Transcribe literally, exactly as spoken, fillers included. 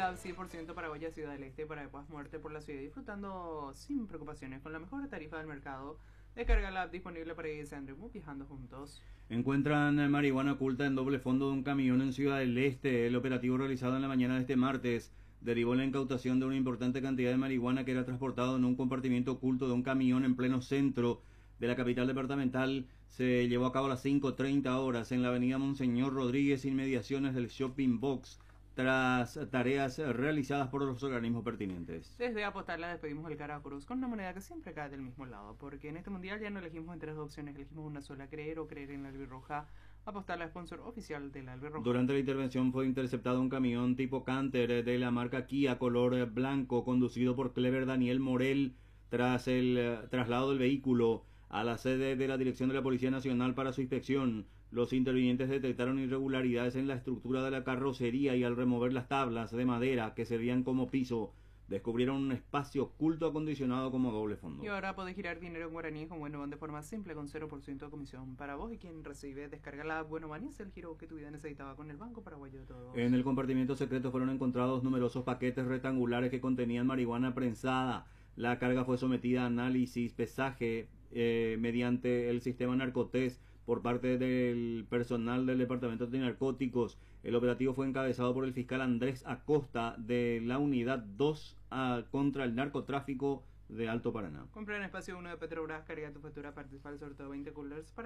Lab cien por ciento Paraguaya Ciudad del Este para después muerte por la ciudad, disfrutando sin preocupaciones con la mejor tarifa del mercado. Descarga la app disponible para irse Andremos viajando juntos. Encuentran marihuana oculta en doble fondo de un camión en Ciudad del Este. El operativo realizado en la mañana de este martes derivó en la incautación de una importante cantidad de marihuana que era transportado en un compartimiento oculto de un camión en pleno centro de la capital departamental. Se llevó a cabo a las cinco treinta horas en la avenida Monseñor Rodríguez, inmediaciones del Shopping Box, tras tareas realizadas por los organismos pertinentes. Desde Apostar la despedimos el cara a cruz con una moneda que siempre cae del mismo lado, porque en este mundial ya no elegimos entre dos opciones, elegimos una sola: creer o creer en la albirroja. Apostar la sponsor oficial de la albirroja. Durante la intervención fue interceptado un camión tipo Canter de la marca Kia color blanco, conducido por Clever Daniel Morel. Tras el uh, traslado del vehículo a la sede de la Dirección de la Policía Nacional para su inspección, los intervinientes detectaron irregularidades en la estructura de la carrocería y al remover las tablas de madera que servían como piso, descubrieron un espacio oculto acondicionado como doble fondo. Y ahora podés girar dinero en guaraníes con Buenoban de forma simple con cero por ciento de comisión para vos y quien recibe. Descarga la Buenoban y es el giro que tu vida necesitaba con el Banco Paraguayo de Todos. En el compartimiento secreto fueron encontrados numerosos paquetes rectangulares que contenían marihuana prensada. La carga fue sometida a análisis, pesaje eh, mediante el sistema Narcotest por parte del personal del Departamento de Narcóticos. El operativo fue encabezado por el fiscal Andrés Acosta de la Unidad dos a, contra el narcotráfico de Alto Paraná. Compra en espacio uno de Petrobras, carga tu factura, participa del sorteo veinte coolers para